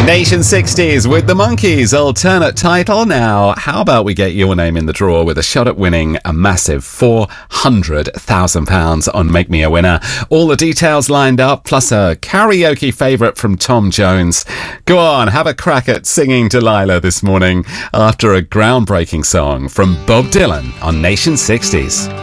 Nation 60s with the Monkees, alternate title. Now, how about we get your name in the draw with a shot at winning a massive £400,000 on Make Me a Winner. All the details lined up, plus a karaoke favourite from Tom Jones. Go on, have a crack at singing Delilah this morning after a groundbreaking song from Bob Dylan on Nation 60s.